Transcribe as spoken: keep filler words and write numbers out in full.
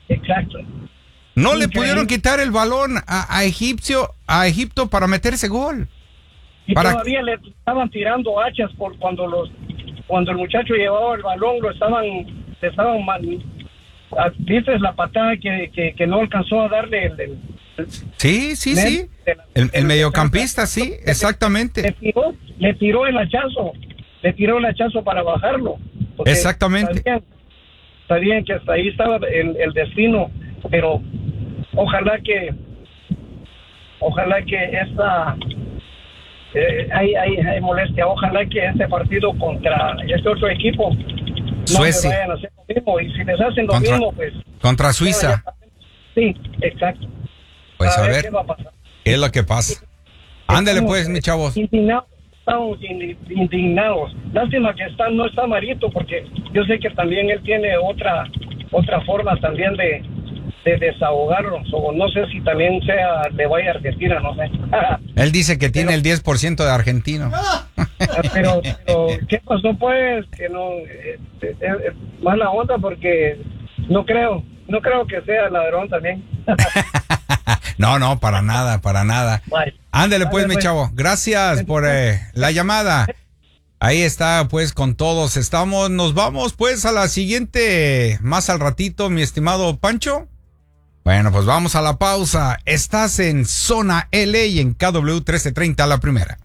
Exacto. No Increíble. le pudieron quitar el balón a, a Egipcio, a Egipto para meter ese gol. Y para... todavía le estaban tirando hachas por cuando los cuando el muchacho llevaba el balón, lo estaban, le estaban ¿viste la patada que, que, que no alcanzó a darle el, el, el sí, sí, sí. El, el mediocampista, sí, exactamente. Le tiró, le tiró el hachazo, le tiró el hachazo para bajarlo. Exactamente. Sabían, sabían que hasta ahí estaba el, el destino, pero ojalá que, ojalá que esta, eh, hay, hay, hay molestia, ojalá que este partido contra este otro equipo no Suecia. vayan a hacer lo mismo, y si les hacen lo contra, mismo, pues... Contra Suiza. Sí, exacto. Pues a, a ver, ver qué va a pasar. ¿Qué es lo que pasa? Ándale pues, mis chavos. Indignados, estamos indignados. Lástima que está, no está Marito, porque yo sé que también él tiene otra otra forma también de, de desahogarnos, o no sé si también sea de vaya a Argentina, no sé. Él dice que tiene pero, el diez por ciento de argentino. Pero, pero, ¿qué pasó pues? Que no, eh, eh, eh, mala onda, porque no creo, no creo que sea ladrón también. No, no, para nada, para nada. Vale. Ándele pues, vale, mi pues. chavo. Gracias por eh, la llamada. Ahí está, pues, con todos estamos. Nos vamos, pues, a la siguiente, más al ratito, mi estimado Pancho. Bueno, pues vamos a la pausa. Estás en Zona L A y en K W trece treinta, la primera.